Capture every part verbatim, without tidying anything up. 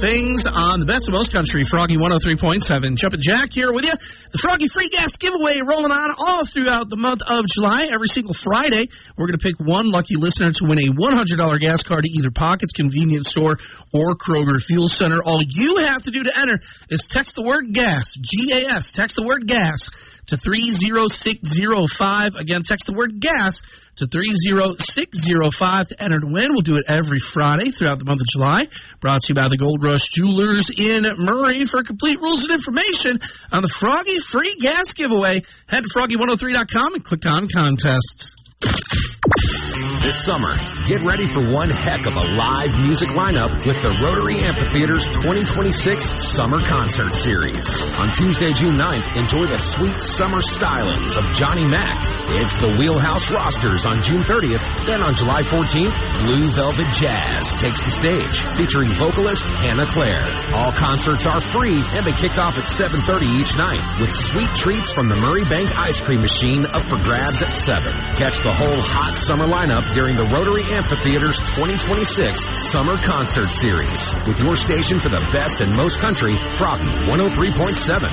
things on the best of most country, Froggy one oh three point seven. Jumpin' Jack here with you. The Froggy Free Gas giveaway rolling on all throughout the month of July. Every single Friday, we're going to pick one lucky listener to win a one hundred dollars gas card to either Pockets Convenience Store or Kroger Fuel Center. All you have to do to enter is text the word gas, G A S, text the word gas to three zero six zero five. Again, text the word gas to three zero six zero five to enter to win. We'll do it every Friday throughout the month of July. Brought to you by the Gold Rush Jewelers in Murray. For complete rules and information on the Froggy Free Gas giveaway, head to froggy one oh three dot com and click on contests. This summer, get ready for one heck of a live music lineup with the Rotary Amphitheater's twenty twenty-six Summer Concert Series. On Tuesday, June ninth, enjoy the sweet summer stylings of Johnny Mac. It's the Wheelhouse Rosters on June thirtieth. Then on July fourteenth, Blue Velvet Jazz takes the stage, featuring vocalist Hannah Claire. All concerts are free and they kick off at seven thirty each night, with sweet treats from the Murray Bank Ice Cream Machine up for grabs at seven. Catch the whole hot summer lineup during the Rotary Amphitheater's twenty twenty-six Summer Concert Series, with your station for the best and most country, Froggy one oh three point seven.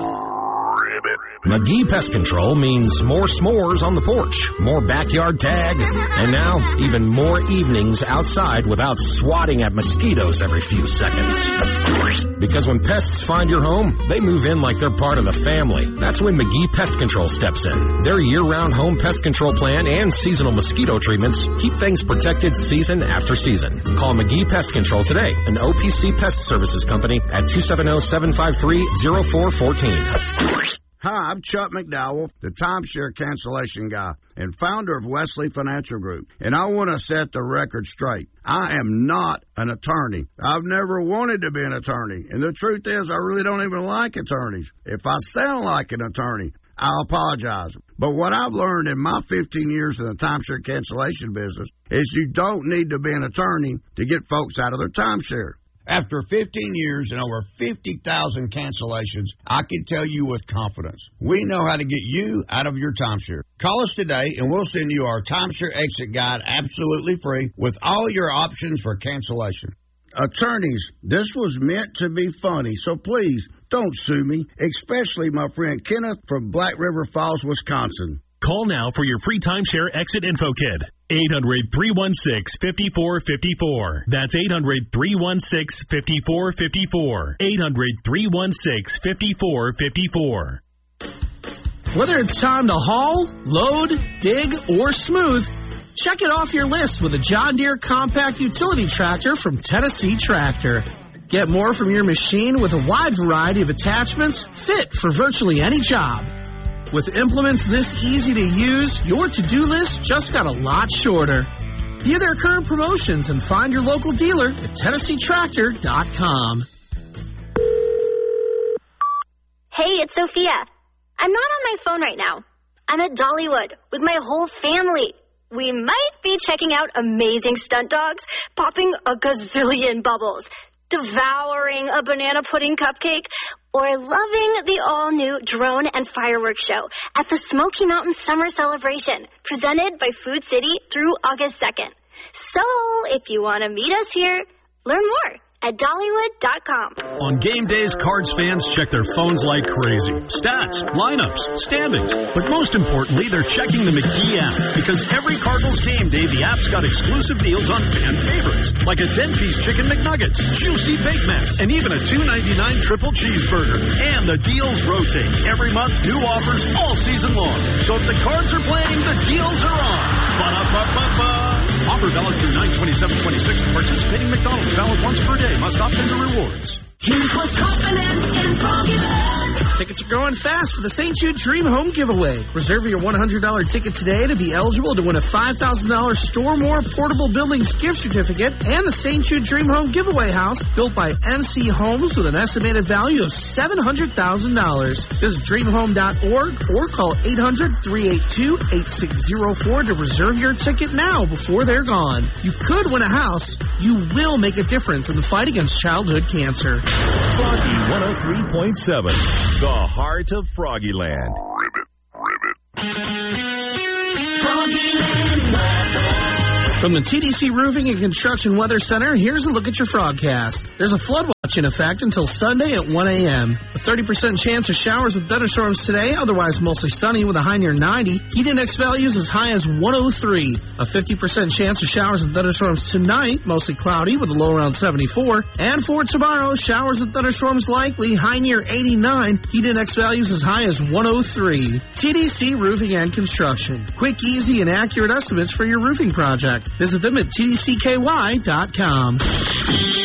McGee Pest Control means more s'mores on the porch, more backyard tag, and now even more evenings outside without swatting at mosquitoes every few seconds. Because when pests find your home, they move in like they're part of the family. That's when McGee Pest Control steps in. Their year-round home pest control plan and seasonal mosquito treatments keep things protected season after season. Call McGee Pest Control today, an O P C Pest Services company, at two seven zero, seven five three, zero four one four. Hi, I'm Chuck McDowell, the timeshare cancellation guy and founder of Wesley Financial Group, and I want to set the record straight. I am not an attorney. I've never wanted to be an attorney, and the truth is I really don't even like attorneys. If I sound like an attorney, I apologize. But what I've learned in my fifteen years in the timeshare cancellation business is you don't need to be an attorney to get folks out of their timeshare. After fifteen years and over fifty thousand cancellations, I can tell you with confidence, we know how to get you out of your timeshare. Call us today and we'll send you our timeshare exit guide absolutely free with all your options for cancellation. Attorneys, this was meant to be funny, so please don't sue me, especially my friend Kenneth from Black River Falls, Wisconsin. Call now for your free timeshare exit info kit. eight hundred, three one six, five four five four. That's eight hundred, three one six, five four five four. eight hundred, three one six, five four five four. Whether it's time to haul, load, dig, or smooth, check it off your list with a John Deere compact utility tractor from Tennessee Tractor. Get more from your machine with a wide variety of attachments fit for virtually any job. With implements this easy to use, your to-do list just got a lot shorter. View their current promotions and find your local dealer at Tennessee Tractor dot com. Hey, it's Sophia. I'm not on my phone right now. I'm at Dollywood with my whole family. We might be checking out amazing stunt dogs, popping a gazillion bubbles, devouring a banana pudding cupcake, or loving the all-new drone and fireworks show at the Smoky Mountain Summer Celebration, presented by Food City through August second. So, if you want to meet us here, learn more at Dollywood dot com. On game days, Cards fans check their phones like crazy. Stats, lineups, standings. But most importantly, they're checking the McGee app. Because every Cardinals game day, the app's got exclusive deals on fan favorites. Like a ten-piece chicken McNuggets, juicy Big Mac, and even a two ninety-nine triple cheeseburger. And the deals rotate. Every month, new offers all season long. So if the Cards are playing, the deals are on. Ba-da-ba-ba-ba. Offer valid through nine twenty-seven twenty-six. Participating McDonald's valid once per day. Must opt into rewards. Here's what's happening in Froggyland. Tickets are going fast for the Saint Jude Dream Home Giveaway. Reserve your one hundred dollars ticket today to be eligible to win a five thousand dollars Store More Portable Buildings gift certificate and the Saint Jude Dream Home Giveaway house built by M C Homes with an estimated value of seven hundred thousand dollars. Visit dream home dot org or call eight hundred, three eight two, eight six zero four to reserve your ticket now before they're gone. You could win a house. You will make a difference in the fight against childhood cancer. Froggy one oh three point seven, the heart of Froggyland. Froggyland weather. From the T D C Roofing and Construction Weather Center, here's a look at your Frogcast. There's a flood watch in effect until Sunday at one a.m. A thirty percent chance of showers with thunderstorms today, otherwise mostly sunny with a high near ninety. Heat index values as high as one oh three. A fifty percent chance of showers and thunderstorms tonight, mostly cloudy with a low around seventy-four. And for tomorrow, showers and thunderstorms likely, high near eighty-nine. Heat index values as high as one oh three. T D C Roofing and Construction. Quick, easy, and accurate estimates for your roofing project. Visit them at T D C K Y dot com.